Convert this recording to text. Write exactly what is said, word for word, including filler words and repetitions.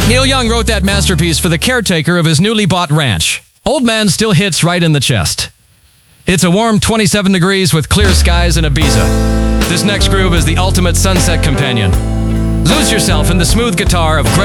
Neil Young wrote that masterpiece for the caretaker of his newly bought ranch. Old Man still hits right in the chest. It's a warm twenty-seven degrees with clear skies in Ibiza. This next groove is the ultimate sunset companion. Lose yourself in the smooth guitar of Greg